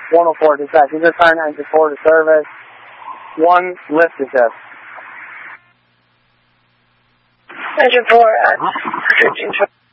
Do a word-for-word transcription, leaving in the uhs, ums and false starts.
one oh four dispatch. Is this fire nine six four to service? One lift assist. Engine four at